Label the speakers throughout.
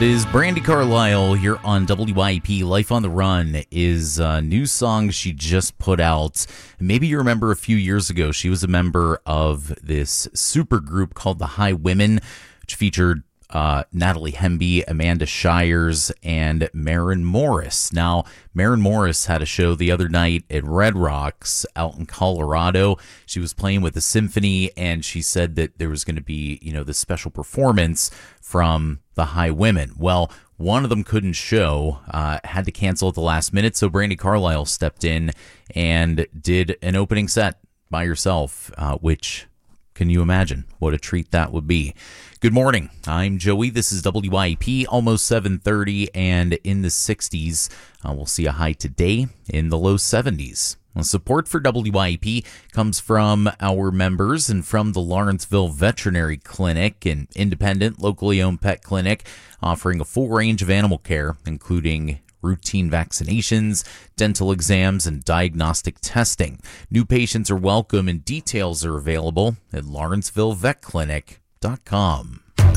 Speaker 1: That is Brandi Carlile here on WYP. Life on the Run is a new song she just put out. Maybe you remember a few years ago, she was a member of this super group called the High Women, which featured Natalie Hemby, Amanda Shires, and Maren Morris. Now, Maren Morris had a show the other night at Red Rocks out in Colorado. She was playing with the symphony, and she said that there was going to be, this special performance from the High Women. Well, one of them couldn't show, had to cancel at the last minute, so Brandi Carlile stepped in and did an opening set by herself, which... can you imagine what a treat that would be? Good morning. I'm Joey. This is WYP, almost 7:30 and in the 60s. We'll see a high today in the low 70s. Support for WYP comes from our members and from the Lawrenceville Veterinary Clinic, an independent, locally owned pet clinic offering a full range of animal care, including routine vaccinations, dental exams, and diagnostic testing. New patients are welcome and details are available at LawrencevilleVetClinic.com.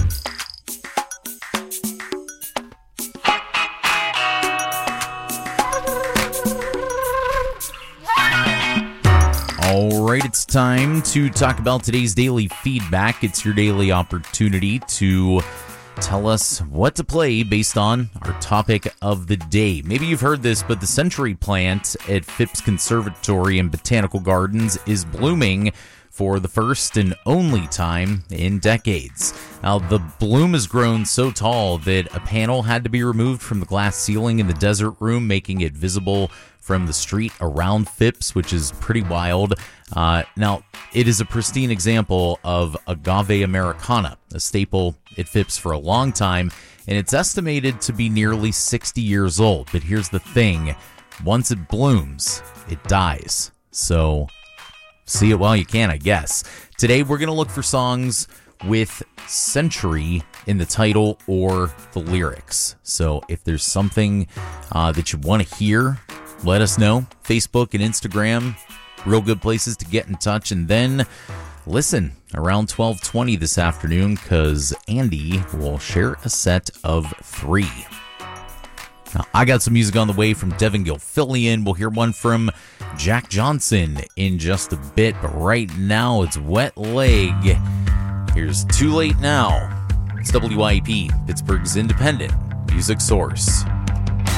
Speaker 1: All right, it's time to talk about today's daily feedback. It's your daily opportunity to tell us what to play based on our topic of the day. Maybe you've heard this, but the century plant at Phipps Conservatory and Botanical Gardens is blooming for the first and only time in decades. Now, the bloom has grown so tall that a panel had to be removed from the glass ceiling in the desert room, making it visible from the street around Phipps, which is pretty wild. Now, it is a pristine example of Agave Americana, a staple at Phipps for a long time, and it's estimated to be nearly 60 years old. But here's the thing. Once it blooms, it dies. So see it while you can, I guess. Today, we're going to look for songs with century in the title or the lyrics. So if there's something that you want to hear, let us know. Facebook and Instagram, real good places to get in touch. And then listen around 12:20 this afternoon, because Andy will share a set of 3. Now, I got some music on the way from Devin Gilfillian. We'll hear one from Jack Johnson in just a bit. But right now, it's Wet Leg. Here's Too Late Now. It's WYP, Pittsburgh's independent music source.